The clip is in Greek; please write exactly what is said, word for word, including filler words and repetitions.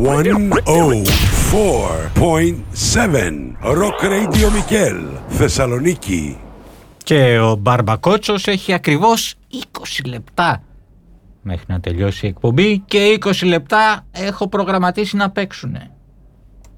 εκατόν τέσσερα κόμμα επτά Rock Radio Μικέλ, Θεσσαλονίκη. Και ο Μπαρμπακότσος έχει ακριβώς είκοσι λεπτά μέχρι να τελειώσει η εκπομπή και είκοσι λεπτά έχω προγραμματίσει να παίξουνε.